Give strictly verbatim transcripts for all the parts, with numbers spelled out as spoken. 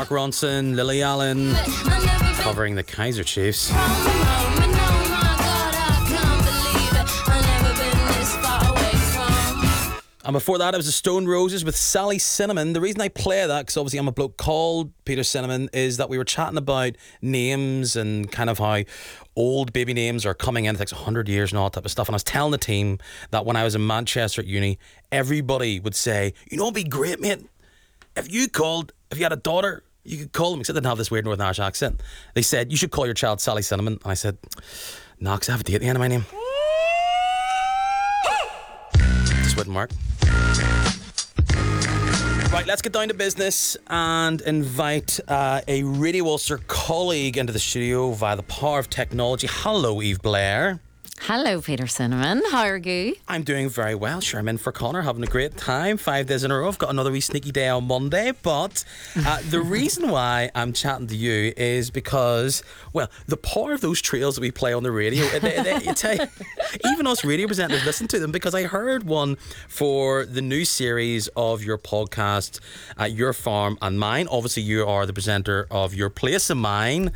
Mark Ronson, Lily Allen, covering the Kaiser Chiefs. And before that, it was the Stone Roses with Sally Cinnamon. The reason I play that, because obviously I'm a bloke called Peter Cinnamon, is that we were chatting about names and kind of how old baby names are coming in. It takes one hundred years and all that type of stuff. And I was telling the team that when I was in Manchester at uni, everybody would say, you know, it'd be great, mate, if you called, if you had a daughter, you could call them, except they didn't have this weird Northern Irish accent. They said, you should call your child Sally Cinnamon. And I said, nah, because I have a D at the end of my name. Just wouldn't work. Right, let's get down to business and invite uh, a Radio Ulster colleague into the studio via the power of technology. Hello, Eve Blair. Hello, Peter Cinnamon. How are you? I'm doing very well. Sure, I'm in for Connor, having a great time. Five days in a row. I've got another wee sneaky day on Monday. But uh, the reason why I'm chatting to you is because, well, the power of those trails that we play on the radio. They, they, you tell you, even us radio presenters listen to them, because I heard one for the new series of your podcast, uh, Your Farm and Mine. Obviously, you are the presenter of Your Place and Mine.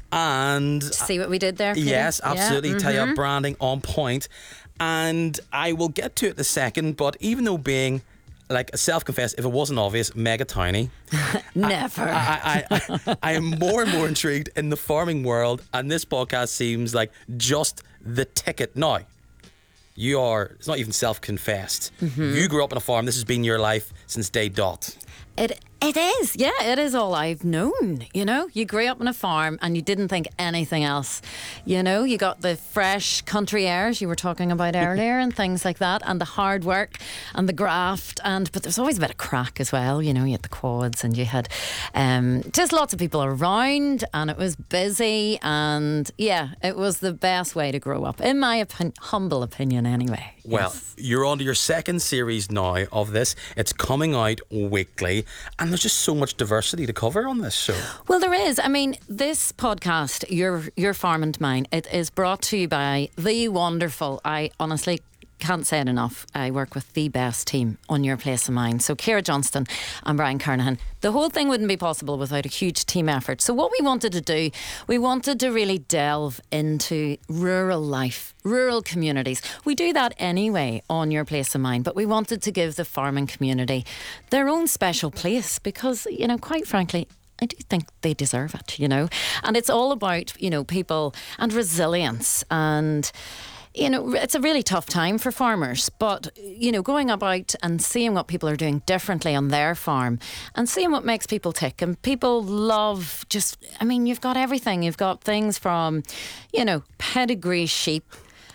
And see what we did there, Peter? Yes, absolutely. Yeah. Mm-hmm. Tell you, branding on point. And I will get to it in a second, but even though being, like, self-confessed, if it wasn't obvious, mega tiny. Never. I, I, I, I am more and more intrigued in the farming world, and this podcast seems like just the ticket. Now, you are, it's not even self-confessed. Mm-hmm. You grew up on a farm. This has been your life since day dot. It It is, yeah, it is all I've known, you know. You grew up on a farm and you didn't think anything else, you know. You got the fresh country airs you were talking about earlier and things like that, and the hard work and the graft, and but there's always a bit of crack as well, you know. You had the quads and you had um, just lots of people around, and it was busy, and yeah, it was the best way to grow up, in my opin- humble opinion anyway. Well, yes. You're on to your second series now of this. It's coming out weekly, and there's just so much diversity to cover on this show. Well, there is. I mean, this podcast, Your Your Farm and Mine, it is brought to you by the wonderful, I honestly can't say it enough, I work with the best team on Your Place and Mine. So Ciara Johnston and Brian Kernahan. The whole thing wouldn't be possible without a huge team effort. So what we wanted to do, we wanted to really delve into rural life, rural communities. We do that anyway on Your Place and Mine, but we wanted to give the farming community their own special place because, you know, quite frankly, I do think they deserve it, you know. And it's all about, you know, people and resilience, and you know, it's a really tough time for farmers, but, you know, going about and seeing what people are doing differently on their farm and seeing what makes people tick. And people love just, I mean, you've got everything. You've got things from, you know, pedigree sheep.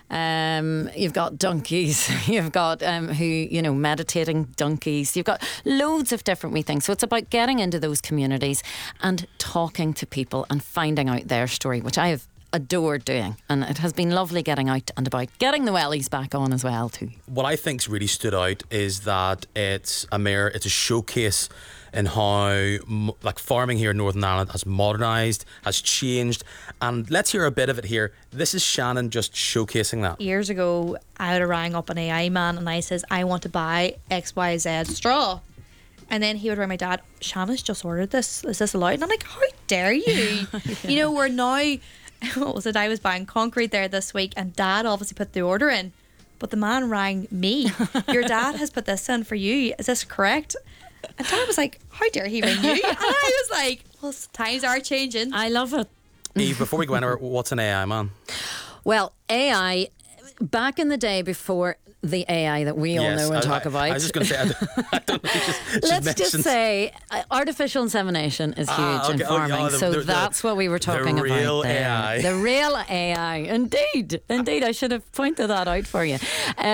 Um, you've got donkeys, you've got um, who, you know, meditating donkeys. You've got loads of different wee things. So it's about getting into those communities and talking to people and finding out their story, which I have adored doing, and it has been lovely getting out and about, getting the wellies back on as well too. What I think's really stood out is that it's a mirror, it's a showcase in how like farming here in Northern Ireland has modernised, has changed, and let's hear a bit of it here. This is Shannon just showcasing that. Years ago, I would have rang up an A I man and I says, I want to buy X Y Z straw. And then he would ring my dad, Shannon's just ordered this, is this allowed? And I'm like, how dare you? Yeah. You know, we're now, what was it, I was buying concrete there this week and Dad obviously put the order in, but the man rang me. Your dad has put this in for you, is this correct? And Dad was like, how dare he ring you? And I was like, well, times are changing. I love it. Eve, before we go anywhere, what's an A I man? Well, A I, back in the day before the A I that we all yes, know and I, talk I, about. I was just going to say, I don't, I don't know. Just, Let's just, just say uh, artificial insemination is huge ah, okay. in farming. Oh, yeah, the, so the, that's what we were talking the real about there. A I. The real A I. Indeed. Indeed. I should have pointed that out for you. Um,